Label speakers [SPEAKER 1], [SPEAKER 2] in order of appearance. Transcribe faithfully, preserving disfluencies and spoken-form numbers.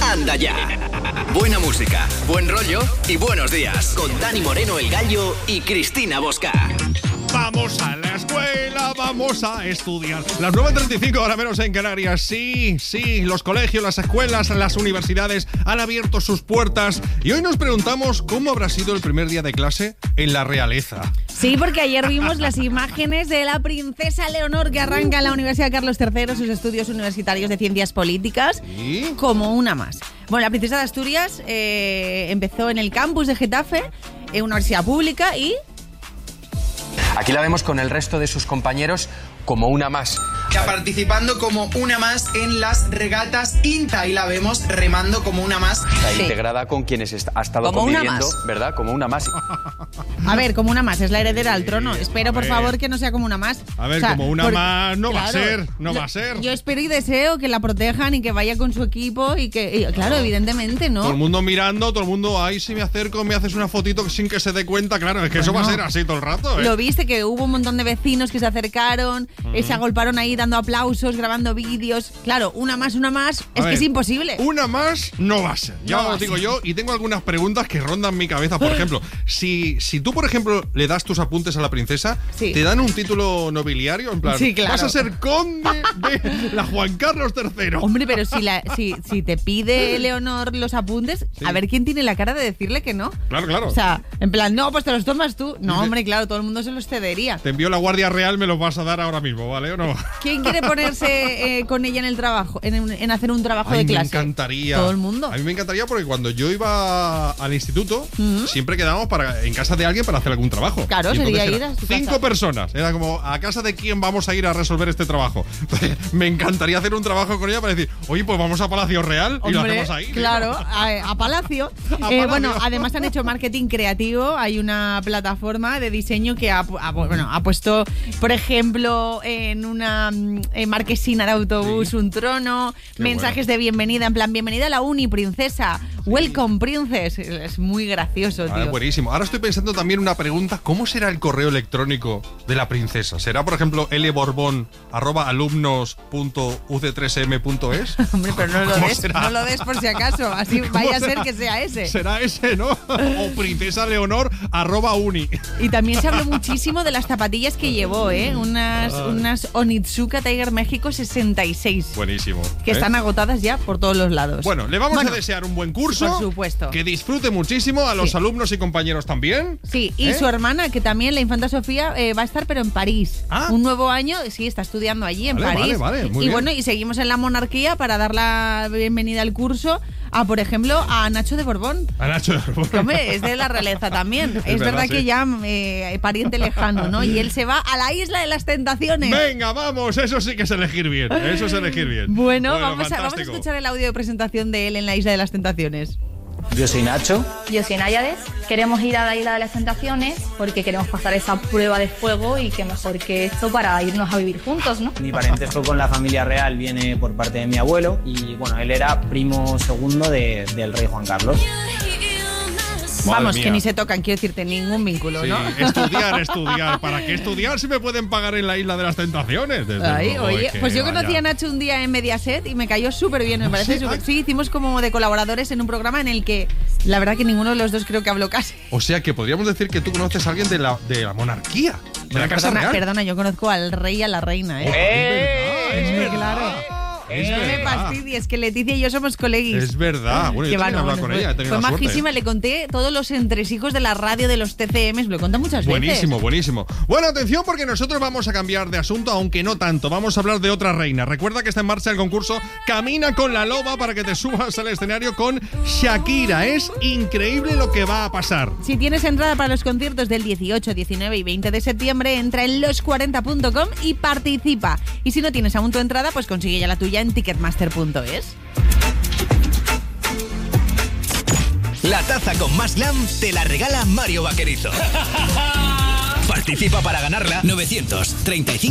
[SPEAKER 1] Anda Ya. Buena música, buen rollo y buenos días. Con Dani Moreno, El Gallo y Cristina Bosca.
[SPEAKER 2] Vamos a la escuela, vamos a estudiar. Las nueve treinta y cinco, ahora menos en Canarias. Sí, sí, los colegios, las escuelas, las universidades han abierto sus puertas. Y hoy nos preguntamos cómo habrá sido el primer día de clase en la realeza.
[SPEAKER 3] Sí, porque ayer vimos las imágenes de la princesa Leonor que arranca en la Universidad Carlos tercero sus estudios universitarios de ciencias políticas.
[SPEAKER 2] ¿Y?
[SPEAKER 3] Como una más. Bueno, la princesa de Asturias eh, empezó en el campus de Getafe, en una universidad pública y...
[SPEAKER 4] Aquí la vemos con el resto de sus compañeros como una más.
[SPEAKER 5] Participando como una más en las regatas INTA y la vemos remando como una más.
[SPEAKER 4] Está
[SPEAKER 3] Sí.
[SPEAKER 4] integrada con quienes est- ha estado
[SPEAKER 3] Como una
[SPEAKER 4] conviviendo,
[SPEAKER 3] más.
[SPEAKER 4] ¿verdad? Como una más.
[SPEAKER 3] A ver, como una más, es la heredera al trono. Espero,
[SPEAKER 2] a
[SPEAKER 3] por
[SPEAKER 2] ver.
[SPEAKER 3] favor, que no sea como una más.
[SPEAKER 2] A ver,
[SPEAKER 3] O sea,
[SPEAKER 2] como una
[SPEAKER 3] por-
[SPEAKER 2] más no va a
[SPEAKER 3] claro,
[SPEAKER 2] ser, no
[SPEAKER 3] lo-
[SPEAKER 2] va a ser.
[SPEAKER 3] Yo espero y deseo que la protejan y que vaya con su equipo y que, y, claro, evidentemente, ¿no?
[SPEAKER 2] Todo el mundo mirando, todo el mundo, ahí si me acerco, me haces una fotito sin que se dé cuenta. Claro, es que eso va a
[SPEAKER 3] Bueno.
[SPEAKER 2] ser así todo el rato, ¿eh?
[SPEAKER 3] Lo viste, que hubo un montón de vecinos que se acercaron, eh, se agolparon ahí dando aplausos, grabando vídeos. Claro, una más, una más,
[SPEAKER 2] A
[SPEAKER 3] es que
[SPEAKER 2] ver,
[SPEAKER 3] es imposible.
[SPEAKER 2] Una más no va a ser. Ya
[SPEAKER 3] No va
[SPEAKER 2] os
[SPEAKER 3] a
[SPEAKER 2] digo
[SPEAKER 3] ser.
[SPEAKER 2] yo, y tengo algunas preguntas que rondan mi cabeza. Por ejemplo, si, si tú, por ejemplo, le das tus apuntes a la princesa,
[SPEAKER 3] Sí.
[SPEAKER 2] ¿te dan un título nobiliario? En plan,
[SPEAKER 3] Sí, claro.
[SPEAKER 2] vas a ser conde de la Juan Carlos tercero.
[SPEAKER 3] Hombre, pero si, la, si, si te pide Leonor los apuntes,
[SPEAKER 2] Sí.
[SPEAKER 3] a ver quién tiene la cara de decirle que no.
[SPEAKER 2] Claro, claro.
[SPEAKER 3] O sea, en plan, no, pues te los tomas tú. No,
[SPEAKER 2] Dice-
[SPEAKER 3] hombre, claro, todo el mundo se los cedería.
[SPEAKER 2] Te envío la Guardia Real, me los vas a dar ahora mismo, ¿vale o no?
[SPEAKER 3] ¿Quién quiere ponerse eh, con ella en el trabajo, en, un- en hacer un trabajo
[SPEAKER 2] Ay,
[SPEAKER 3] de
[SPEAKER 2] me
[SPEAKER 3] clase?
[SPEAKER 2] encantaría.
[SPEAKER 3] Todo el mundo.
[SPEAKER 2] A mí me encantaría porque cuando yo iba al instituto, siempre quedábamos para, en casa de alguien para hacer algún trabajo.
[SPEAKER 3] Claro,
[SPEAKER 2] Y
[SPEAKER 3] sería
[SPEAKER 2] entonces
[SPEAKER 3] ir
[SPEAKER 2] era
[SPEAKER 3] a su
[SPEAKER 2] Cinco
[SPEAKER 3] casa.
[SPEAKER 2] personas. Era como, ¿a casa de quién vamos a ir a resolver este trabajo? Entonces, me encantaría hacer un trabajo con ella para decir, oye, pues vamos a Palacio Real y lo
[SPEAKER 3] Hombre,
[SPEAKER 2] hacemos ahí.
[SPEAKER 3] claro, a, a Palacio.
[SPEAKER 2] A
[SPEAKER 3] Eh,
[SPEAKER 2] Palacio.
[SPEAKER 3] bueno, además han hecho marketing creativo. Hay una plataforma de diseño que ha, pu- ha pu- bueno, ha puesto, por ejemplo, en una mm, eh, marquesina de autobús
[SPEAKER 2] Sí.
[SPEAKER 3] un trono,
[SPEAKER 2] Qué
[SPEAKER 3] mensajes de bienvenida, en plan, bienvenida a la uni, princesa. Welcome, princess. Es muy gracioso,
[SPEAKER 2] Ah,
[SPEAKER 3] tío.
[SPEAKER 2] buenísimo. Ahora estoy pensando también una pregunta. ¿Cómo será el correo electrónico de la princesa? ¿Será, por ejemplo, lborbón arroba alumnos punto u c tres m punto es?
[SPEAKER 3] Hombre, pero no lo
[SPEAKER 2] ¿Cómo
[SPEAKER 3] des,
[SPEAKER 2] será?
[SPEAKER 3] no lo des por si acaso. Así
[SPEAKER 2] ¿Cómo
[SPEAKER 3] vaya a ser
[SPEAKER 2] será?
[SPEAKER 3] que sea ese.
[SPEAKER 2] Será ese, ¿no? O princesa Leonor arroba uni.
[SPEAKER 3] Y también se habló muchísimo de las zapatillas que llevó, ¿eh? Unas, unas Onitsuka Tiger México sesenta y seis.
[SPEAKER 2] Buenísimo.
[SPEAKER 3] Que
[SPEAKER 2] ¿eh?
[SPEAKER 3] están agotadas ya por todos los lados.
[SPEAKER 2] Bueno, le vamos
[SPEAKER 3] Bueno,
[SPEAKER 2] a desear un buen curso.
[SPEAKER 3] por supuesto.
[SPEAKER 2] Que disfrute muchísimo a los
[SPEAKER 3] Sí.
[SPEAKER 2] alumnos y compañeros también.
[SPEAKER 3] Sí, y
[SPEAKER 2] ¿Eh?
[SPEAKER 3] su hermana, que también, la infanta Sofía, eh, va a estar, pero en París.
[SPEAKER 2] Ah.
[SPEAKER 3] Un nuevo año, sí, está estudiando allí, en
[SPEAKER 2] Vale,
[SPEAKER 3] París.
[SPEAKER 2] vale, vale, muy
[SPEAKER 3] y
[SPEAKER 2] bien.
[SPEAKER 3] bueno, y seguimos en la monarquía para dar la bienvenida al curso a, por ejemplo, a Nacho de Borbón.
[SPEAKER 2] A Nacho de Borbón.
[SPEAKER 3] Que, hombre, es de la realeza también. Es,
[SPEAKER 2] verdad,
[SPEAKER 3] verdad,
[SPEAKER 2] sí.
[SPEAKER 3] que ya eh, pariente lejano, ¿no? Y él se va a la isla de las tentaciones.
[SPEAKER 2] Venga, vamos, eso sí que es elegir bien. Eso es elegir bien.
[SPEAKER 3] Bueno, vamos, a, vamos a
[SPEAKER 2] fantástico.
[SPEAKER 3] escuchar el audio de presentación de él en la isla de las tentaciones.
[SPEAKER 6] Yo soy Nacho.
[SPEAKER 7] Yo soy Náyades. Queremos ir a la Isla de las Tentaciones porque queremos pasar esa prueba de fuego y qué mejor que esto para irnos a vivir juntos, ¿no?
[SPEAKER 6] Mi parentesco con la familia real viene por parte de mi abuelo y bueno, él era primo segundo de- del rey Juan Carlos.
[SPEAKER 2] Madre
[SPEAKER 3] Vamos,
[SPEAKER 2] mía.
[SPEAKER 3] que ni se tocan, quiero decirte, ningún vínculo,
[SPEAKER 2] Sí,
[SPEAKER 3] ¿no?
[SPEAKER 2] estudiar, estudiar. ¿Para qué estudiar si me pueden pagar en la isla de las tentaciones? Desde
[SPEAKER 3] Ay,
[SPEAKER 2] luego,
[SPEAKER 3] oye,
[SPEAKER 2] es que
[SPEAKER 3] pues yo
[SPEAKER 2] vaya.
[SPEAKER 3] conocí a Nacho un día en Mediaset y me cayó súper bien, me parece
[SPEAKER 2] ¿sí?
[SPEAKER 3] súper.
[SPEAKER 2] Ah.
[SPEAKER 3] Sí, hicimos como de colaboradores en un programa en el que la verdad que ninguno de los dos creo que habló casi.
[SPEAKER 2] O sea que podríamos decir que tú conoces a alguien de la, de la monarquía, de la Casa
[SPEAKER 3] Perdona,
[SPEAKER 2] Real.
[SPEAKER 3] perdona, yo conozco al rey y a la reina, ¿eh?
[SPEAKER 2] Es
[SPEAKER 3] Eh,
[SPEAKER 2] verdad,
[SPEAKER 3] claro.
[SPEAKER 2] es
[SPEAKER 3] No me
[SPEAKER 2] verdad.
[SPEAKER 3] fastidies, que Leticia y yo somos colegis.
[SPEAKER 2] Es verdad. Bueno, yo
[SPEAKER 3] Que va,
[SPEAKER 2] también he
[SPEAKER 3] no,
[SPEAKER 2] hablado
[SPEAKER 3] bueno,
[SPEAKER 2] con
[SPEAKER 3] fue-
[SPEAKER 2] ella, he tenido
[SPEAKER 3] Fue
[SPEAKER 2] la suerte.
[SPEAKER 3] majísima, le conté todos los entresijos de la radio, de los T C Ms, lo he contado muchas veces.
[SPEAKER 2] Buenísimo, buenísimo. Bueno, atención porque nosotros vamos a cambiar de asunto, aunque no tanto. Vamos a hablar de otra reina. Recuerda que está en marcha el concurso Camina con la Loba para que te subas al escenario con Shakira. Es increíble lo que va a pasar.
[SPEAKER 3] Si tienes entrada para los conciertos del dieciocho, diecinueve y veinte de septiembre, entra en los cuarenta punto com y participa. Y si no tienes aún tu entrada, pues consigue ya la tuya en ticketmaster punto es.
[SPEAKER 1] La taza con más glam te la regala Mario Vaquerizo. Participa para ganarla. Novecientos treinta y cinco